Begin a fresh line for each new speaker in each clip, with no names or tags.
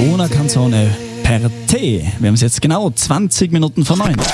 Una Canzone per te. Wir haben es jetzt genau 20 Minuten vor 9.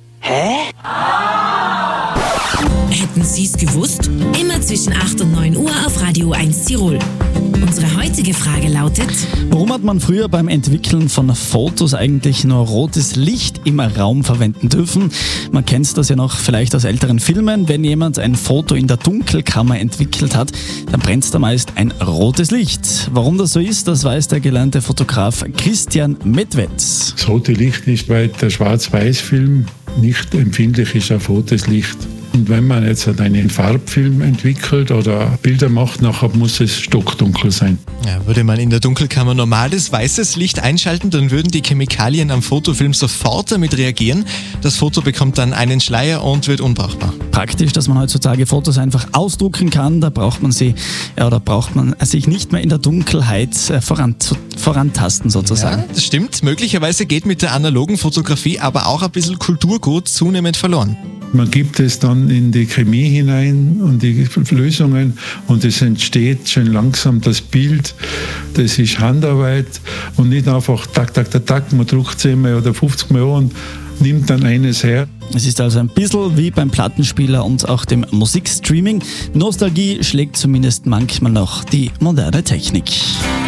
Hätten Sie es gewusst? Immer zwischen 8 und 9 Uhr auf Radio 1 Tirol. Unsere heutige Frage lautet:
Warum hat man früher beim Entwickeln von Fotos eigentlich nur rotes Licht im Raum verwenden dürfen? Man kennt das ja noch vielleicht aus älteren Filmen. Wenn jemand ein Foto in der Dunkelkammer entwickelt hat, dann brennt da meist ein rotes Licht. Warum das so ist, das weiß der gelernte Fotograf Christian Medwetz.
Das rote Licht ist, weil der Schwarz-Weiß-Film nicht empfindlich ist auf rotes Licht. Und wenn man jetzt einen Farbfilm entwickelt oder Bilder macht, nachher muss es stockdunkel sein.
Ja, würde man in der Dunkelkammer normales weißes Licht einschalten, dann würden die Chemikalien am Fotofilm sofort damit reagieren. Das Foto bekommt dann einen Schleier und wird unbrauchbar.
Praktisch, dass man heutzutage Fotos einfach ausdrucken kann. Da braucht man sich nicht mehr in der Dunkelheit vorantasten sozusagen.
Ja, das stimmt. Möglicherweise geht mit der analogen Fotografie aber auch ein bisschen Kulturgut zunehmend verloren.
Man gibt es dann in die Chemie hinein und die Lösungen und es entsteht schön langsam das Bild. Das ist Handarbeit und nicht einfach tak, man druckt 10 Mal oder 50 Mal und nimmt dann eines her.
Es ist also ein bisschen wie beim Plattenspieler und auch dem Musikstreaming. Nostalgie schlägt zumindest manchmal noch die moderne Technik.